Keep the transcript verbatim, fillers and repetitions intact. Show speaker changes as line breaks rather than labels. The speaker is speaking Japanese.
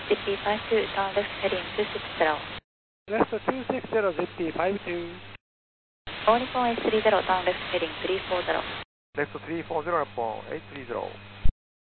ジェッティーファイブツー turn left heading two six zero.
Left two six zero,ジェッティーファイブツー.
大日本エイトスリーゼロ turn left heading three four zero.
Left three four zero, 日本エイトスリーゼロ